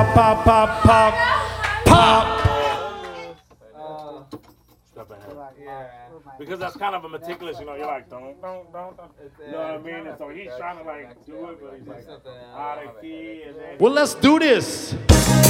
Pop, pop, pop, pop. Because that's kind of a meticulous, you know, you're like, don't. You know what I mean? And so he's trying to like do it, but he's like out of key. And then Well, let's do this.